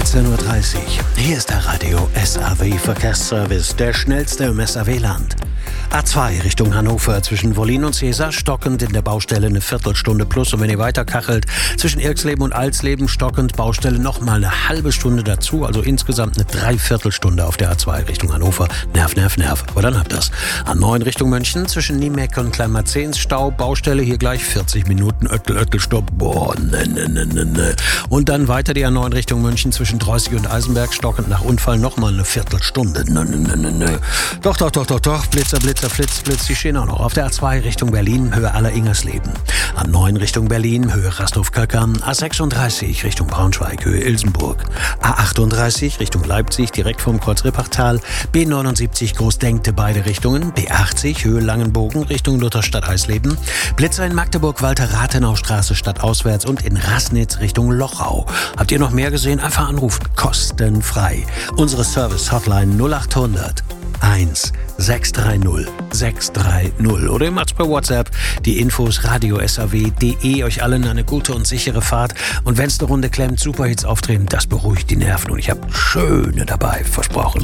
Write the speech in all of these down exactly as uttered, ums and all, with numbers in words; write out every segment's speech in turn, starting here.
dreizehn Uhr dreißig. Hier ist der Radio S A W-Verkehrsservice, der schnellste im S A W-Land. A zwei Richtung Hannover zwischen Wollin und Cäsar stockend in der Baustelle eine Viertelstunde plus. Und wenn ihr weiterkachelt, zwischen Irksleben und Alsleben stockend Baustelle nochmal eine halbe Stunde dazu. Also insgesamt eine Dreiviertelstunde auf der A zwei Richtung Hannover. Nerv, nerv, nerv. Aber dann habt ihr's. A neun Richtung München zwischen Niemeck und Kleinmarzens Stau. Baustelle hier gleich vierzig Minuten. Öttel, Öttel, Stopp. Boah, ne, ne, ne, ne, ne. Und dann weiter die A neun Richtung München zwischen Dreußig und Eisenberg stockend nach Unfall nochmal eine Viertelstunde. Ne, ne, ne, ne, ne. Doch, doch, doch, doch, doch. Blitzer, Blitzer. Flitz, Blitz, die stehen auch noch. Auf der A zwei Richtung Berlin, Höhe Aller-Ingersleben. A neun Richtung Berlin, Höhe Rastow-Köckern. A sechsunddreißig Richtung Braunschweig, Höhe Ilsenburg. A achtunddreißig Richtung Leipzig, direkt vom Kreuz Rippachtal. B neunundsiebzig Großdenkte, beide Richtungen. B achtzig, Höhe Langenbogen, Richtung Lutherstadt Eisleben. Blitzer in Magdeburg, Walter-Rathenau-Straße stadtauswärts und in Rassnitz Richtung Lochau. Habt ihr noch mehr gesehen? Einfach anrufen. Kostenfrei. Unsere Service-Hotline null acht hundert eins sechs drei null sechs drei null oder ihr macht's per WhatsApp. Die Infos radio s a w punkt d e. Euch allen eine gute und sichere Fahrt. Und wenn's eine Runde klemmt, Superhits auftreten, das beruhigt die Nerven. Und ich habe schöne dabei, versprochen.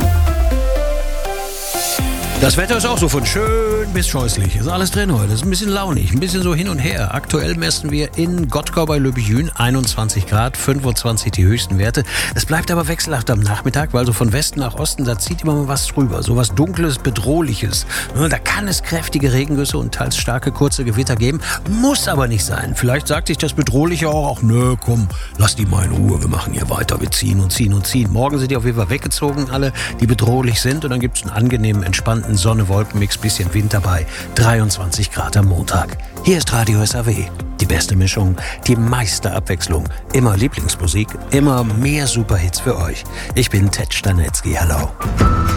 Das Wetter ist auch so von schön bis scheußlich. Ist alles drin heute. Ist ein bisschen launig, ein bisschen so hin und her. Aktuell messen wir in Gottkau bei Löbejün einundzwanzig Grad, fünfundzwanzig die höchsten Werte. Es bleibt aber wechselhaft am Nachmittag, weil so von Westen nach Osten, da zieht immer mal was drüber. So was Dunkles, Bedrohliches. Da kann es kräftige Regengüsse und teils starke, kurze Gewitter geben. Muss aber nicht sein. Vielleicht sagt sich das Bedrohliche auch, ach nö, komm, lass die mal in Ruhe. Wir machen hier weiter. Wir ziehen und ziehen und ziehen. Morgen sind die auf jeden Fall weggezogen, alle, die bedrohlich sind. Und dann gibt es einen angenehmen, entspannten Sonne-Wolken-Mix, bisschen Wind dabei, dreiundzwanzig Grad am Montag. Hier ist Radio S A W, die beste Mischung, die meiste Abwechslung, immer Lieblingsmusik, immer mehr Superhits für euch. Ich bin Ted Stanetzky, hallo.